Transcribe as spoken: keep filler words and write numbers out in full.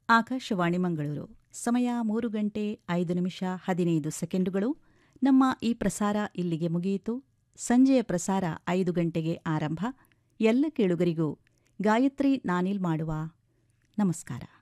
ಆಕಾಶವಾಣಿ ಮಂಗಳೂರು. ಸಮಯ ಮೂರು ಗಂಟೆ ಐದು ನಿಮಿಷ ಹದಿನೈದು ಸೆಕೆಂಡುಗಳು. ನಮ್ಮ ಈ ಪ್ರಸಾರ ಇಲ್ಲಿಗೆ ಮುಗಿಯಿತು. ಸಂಜೆಯ ಪ್ರಸಾರ ಐದು ಗಂಟೆಗೆ ಆರಂಭ. ಎಲ್ಲ ಕೇಳುಗರಿಗೂ ಗಾಯತ್ರಿ ನಾನಿಲ್ ಮಾಡುವ ನಮಸ್ಕಾರ.